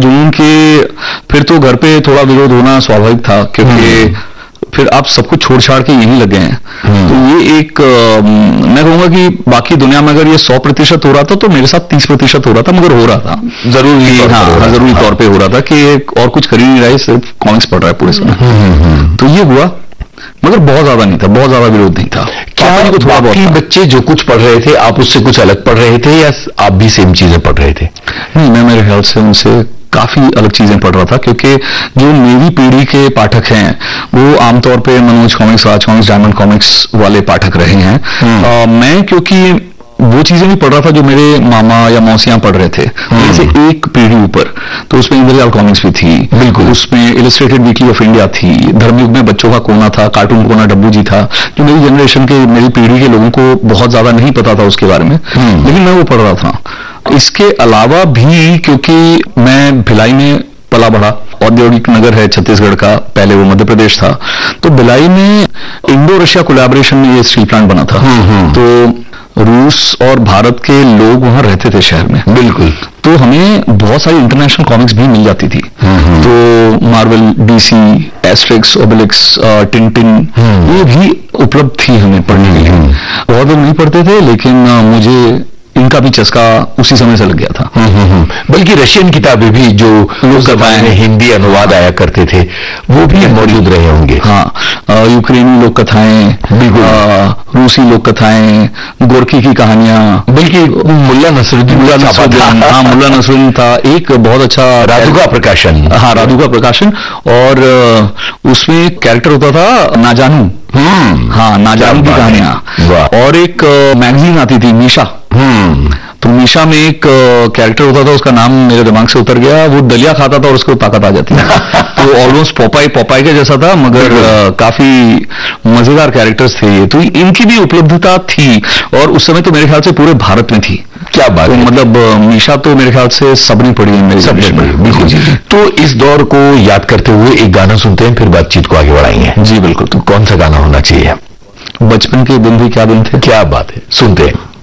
जुनून के फिर तो घर पे थोड़ा विरोध होना स्वाभाविक था, क्योंकि फिर आप सब कुछ छोड़ छाड़ के यहीं लगे हैं। तो ये एक मैं कहूंगा कि बाकी दुनिया में अगर ये 100% हो रहा था तो मेरे साथ 30% हो रहा था, मगर हो रहा था जरूरी, जरूरी तौर पे हो रहा था कि और कुछ कर ही नहीं रहा है, सिर्फ कॉमिक्स पढ़ रहा है पूरे समय। तो ये हुआ, मगर बहुत ज्यादा नहीं था, बहुत ज्यादा विरोध नहीं था। क्या बाकी बच्चे जो कुछ पढ़ रहे थे आप उससे कुछ अलग पढ़ रहे थे या आप भी सेम चीजें पढ़ रहे थे? नहीं, मैं मेरे ख्याल से उनसे काफी अलग चीजें पढ़ रहा था, क्योंकि जो मेरी पीढ़ी के पाठक हैं वो आमतौर पे मनोज कॉमिक्स, राज कॉमिक्स, डायमंड कॉमिक्स वाले पाठक रहे हैं। मैं क्योंकि वो चीजें नहीं पढ़ रहा था जो मेरे मामा या मौसियां पढ़ रहे थे, जैसे एक पीढ़ी ऊपर, तो उसमें इंद्रजाल कॉमिक्स भी थी, बिल्कुल, उसमें इलस्ट्रेटेड वीकली ऑफ इंडिया थी, धर्मयुग में बच्चों का कोना था, कार्टून कोना डब्बू जी था, जो मेरी जनरेशन के, मेरी पीढ़ी के लोगों को बहुत ज्यादा नहीं पता था उसके बारे में, लेकिन मैं वो पढ़ रहा था। इसके अलावा भी क्योंकि मैं भिलाई में पला बढ़ा, औद्योगिक नगर है छत्तीसगढ़ का, पहले वो मध्य प्रदेश था, तो भिलाई में इंडो रशिया कोलैबोरेशन में ये स्टील प्लांट बना था। तो रूस और भारत के लोग वहां रहते थे शहर में, बिल्कुल, तो हमें बहुत सारी इंटरनेशनल कॉमिक्स भी मिल जाती थी। तो मार्वल, डीसी, एस्ट्रिक्स, ओबेलिक्स, टिंटिन, ये भी उपलब्ध थी हमें पढ़ने के लिए। बहुत लोग नहीं पढ़ते थे, लेकिन मुझे इनका भी चस्का उसी समय से लग गया था। बल्कि रशियन किताबें भी जो लोक कथाएं में हिंदी अनुवाद आया करते थे वो भी मौजूद रहे होंगे। हाँ, यूक्रेनी लोक कथाएं, रूसी लोक कथाएं, गोरकी की कहानियां, बल्कि मुल्ला नसरुद्दीन था, एक बहुत अच्छा राधुका प्रकाशन, हाँ राधुका प्रकाशन, और उसमें कैरेक्टर होता था नाजानू, हाँ नाजानू की कहानियां, और एक मैगजीन आती थी मीशा, तो मीशा में एक कैरेक्टर होता था, उसका नाम मेरे दिमाग से उतर गया, वो दलिया खाता था और उसको ताकत आ जाती है। तो ऑलमोस्ट पोपाई के जैसा था, मगर काफी मजेदार कैरेक्टर्स थे ये। तो इनकी भी उपलब्धता थी, और उस समय तो मेरे ख्याल से पूरे भारत में थी। क्या बात तो मतलब मीशा तो मेरे ख्याल से सबने पढ़ी है, मेरे सबने पढ़ी, बिल्कुल जी। तो इस दौर को याद करते हुए एक गाना सुनते हैं, फिर बातचीत को आगे बढ़ाएंगे। जी बिल्कुल। तो कौन सा गाना होना चाहिए? बचपन के दिन भी क्या दिन थे। क्या बात है, सुनते हैं।